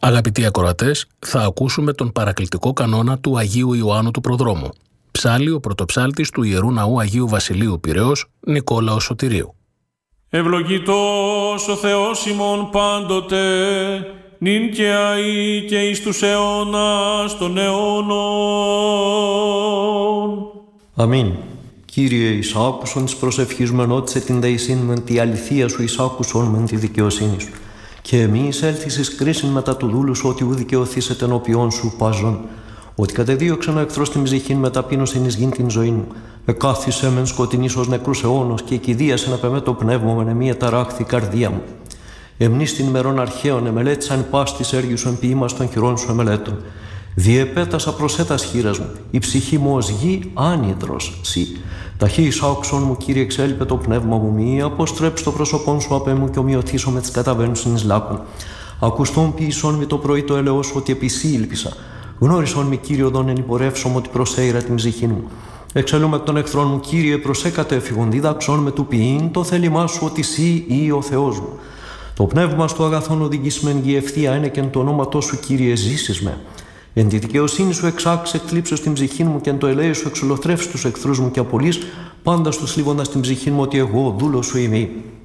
Αγαπητοί ακροατές, θα ακούσουμε τον παρακλητικό κανόνα του Αγίου Ιωάννου του Προδρόμου. Ψάλλει ο πρωτοψάλτης του Ιερού Ναού Αγίου Βασιλείου Πειραιώς, Νικόλαος Σωτηρίου. Ευλογητός ο Θεός ημών πάντοτε, νυν και αεί και εις τους αιώνας των αιώνων. Αμήν. Κύριε, εις άκουσον της προσευχής μου ενώτισε την δεησύν μεν τη αληθεία σου, εις άκουσον μεν τη δικαιοσύνη σου. Και εμείς έλθεις εις κρίσιν μετά του δούλου σου, ότι ου δικαιωθήσετε ενώπιόν σου παζών. Ότι κατεδίωξεν ο εχθρός την ψυχήν με ταπείνωσιν εις γην την ζωή μου. Εκάθισε μεν σκοτεινής ως νεκρούς αιώνος και εκηδίασε να πεμέ το πνεύμα μου, μία ταράχθη καρδία μου. Εμνείς την ημερών αρχαίων εμελέτησαν πας της έργης σου εμποιήμας των χειρών σου εμελέτων. Διεπέτασα προσέτας χείρας μου, η ψυχή μου ως γη άνυδρος σύ. Ταχύ εις άκουσον μου, Κύριε, εξέλιπε το πνεύμα μου, μη αποστρέψει το πρόσωπόν σου απ' εμού και ομοιωθήσω με τις καταβαίνουσιν εις λάκων. Ακουστόν ποιησόν με το πρωί το έλεος ότι επί σύ ήλπισα. Γνώρισον με, Κύριε, οδόν εν υπορεύσομαι ότι προσέειρα την ψυχή μου. Εξελούμε εκ των εχθρών μου, Κύριε, προσέκατε εφηγον, δίδαξον με του ποιήν το θέλημά σου ότι σύ ή ο Θεός μου. Το πνεύμα στο αγαθόν οδηγήσμεν γη ευθεία είναι και εν το ονόματό σου, Κύριε, ζήσεις με. Εν τη δικαιοσύνη σου εξάξε εκλείψω στην ψυχή μου και εν το ελέη σου εξολοθρεύσει τους εχθρούς μου και απολύς πάντα στους λίβοντας την ψυχή μου ότι εγώ δούλος σου είμαι.